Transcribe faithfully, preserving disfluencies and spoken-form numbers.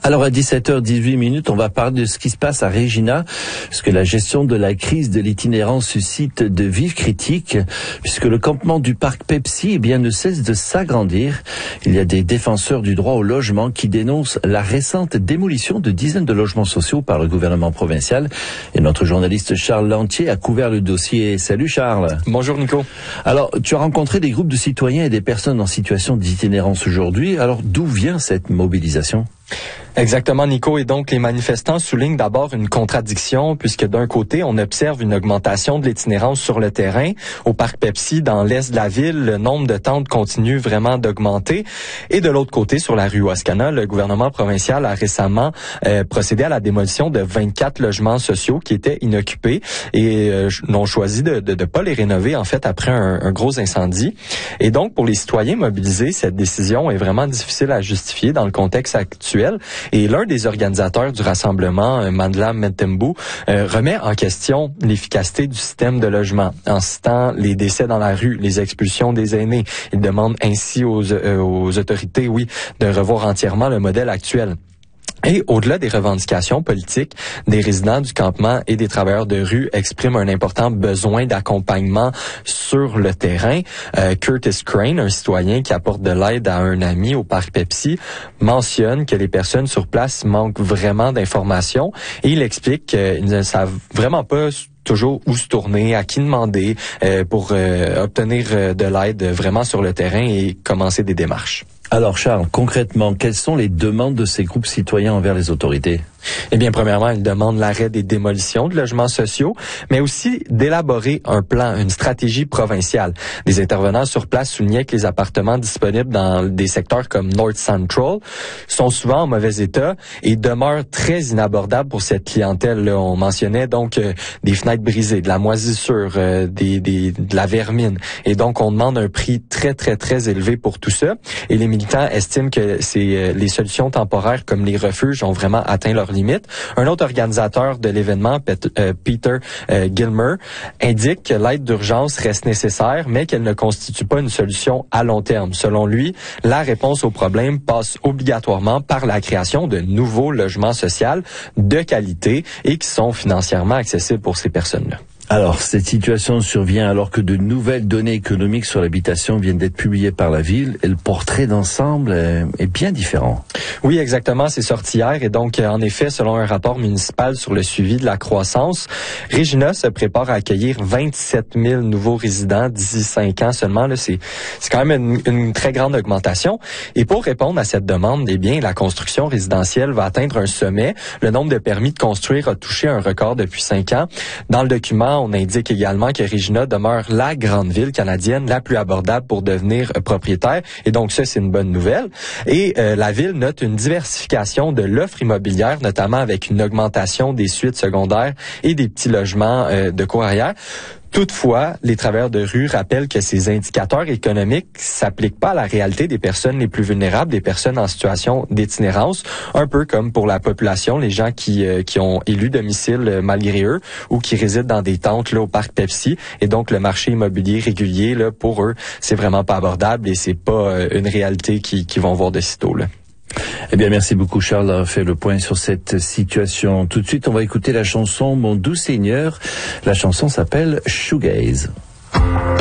Alors à dix-sept heures dix-huit minutes, on va parler de ce qui se passe à Regina, parce que la gestion de la crise de l'itinérance suscite de vives critiques, puisque le campement du parc Pepsi eh bien, ne cesse de s'agrandir. Il y a des défenseurs du droit au logement qui dénoncent la récente démolition de dizaines de logements sociaux par le gouvernement provincial. Et notre journaliste Charles Lantier a couvert le dossier. Salut Charles. Bonjour Nico. Alors, tu as rencontré des groupes de citoyens et des personnes en situation d'itinérance aujourd'hui. Alors, d'où vient cette mobilisation ? Exactement, Nico. Et donc, les manifestants soulignent d'abord une contradiction, puisque d'un côté, on observe une augmentation de l'itinérance sur le terrain. Au parc Pepsi, dans l'est de la ville, le nombre de tentes continue vraiment d'augmenter. Et de l'autre côté, sur la rue Wascana, le gouvernement provincial a récemment euh, procédé à la démolition de vingt-quatre logements sociaux qui étaient inoccupés et euh, n'ont choisi de ne de, pas les rénover, en fait, après un, un gros incendie. Et donc, pour les citoyens mobilisés, cette décision est vraiment difficile à justifier dans le contexte actuel. Et l'un des organisateurs du rassemblement, Mandla Metembu, euh, remet en question l'efficacité du système de logement en citant les décès dans la rue, les expulsions des aînés. Il demande ainsi aux, euh, aux autorités, oui, de revoir entièrement le modèle actuel. Et au-delà des revendications politiques, des résidents du campement et des travailleurs de rue expriment un important besoin d'accompagnement sur le terrain. Euh, Curtis Crane, un citoyen qui apporte de l'aide à un ami au parc Pepsi, mentionne que les personnes sur place manquent vraiment d'informations et il explique qu'ils ne savent vraiment pas toujours où se tourner, à qui demander euh, pour euh, obtenir euh, de l'aide vraiment sur le terrain et commencer des démarches. Alors Charles, concrètement, quelles sont les demandes de ces groupes citoyens envers les autorités? Eh bien, premièrement, ils demandent l'arrêt des démolitions de logements sociaux, mais aussi d'élaborer un plan, une stratégie provinciale. Des intervenants sur place soulignaient que les appartements disponibles dans des secteurs comme North Central sont souvent en mauvais état et demeurent très inabordables pour cette clientèle-là. On mentionnait donc euh, des fenêtres brisées, de la moisissure, euh, des, des, de la vermine. Et donc, on demande un prix très, très, très élevé pour tout ça. Et les militants estiment que c'est, euh, les solutions temporaires comme les refuges ont vraiment atteint leur limite. Un autre organisateur de l'événement, Peter euh, Gilmer, indique que l'aide d'urgence reste nécessaire, mais qu'elle ne constitue pas une solution à long terme. Selon lui, la réponse au problème passe obligatoirement par la création de nouveaux logements sociaux de qualité et qui sont financièrement accessibles pour ces personnes-là. Alors, cette situation survient alors que de nouvelles données économiques sur l'habitation viennent d'être publiées par la ville et le portrait d'ensemble est bien différent. Oui, exactement, c'est sorti hier et donc, en effet, selon un rapport municipal sur le suivi de la croissance, Regina se prépare à accueillir vingt-sept mille nouveaux résidents d'ici cinq ans seulement. Là, c'est, c'est quand même une, une très grande augmentation. Et pour répondre à cette demande, eh bien, la construction résidentielle va atteindre un sommet. Le nombre de permis de construire a touché un record depuis cinq ans. Dans le document, on indique également que Regina demeure la grande ville canadienne la plus abordable pour devenir propriétaire. Et donc, ça, c'est une bonne nouvelle. Et euh, la ville note une diversification de l'offre immobilière, notamment avec une augmentation des suites secondaires et des petits logements euh, de cour arrière. Toutefois, les travailleurs de rue rappellent que ces indicateurs économiques s'appliquent pas à la réalité des personnes les plus vulnérables, des personnes en situation d'itinérance, un peu comme pour la population, les gens qui euh, qui ont élu domicile euh, malgré eux ou qui résident dans des tentes là au parc Pepsi. Et donc le marché immobilier régulier là pour eux, c'est vraiment pas abordable et c'est pas euh, une réalité qu'ils qui vont voir de sitôt là. Eh bien, merci beaucoup Charles d'avoir fait le point sur cette situation. Tout de suite, on va écouter la chanson Mon doux Seigneur. La chanson s'appelle Shoegaze.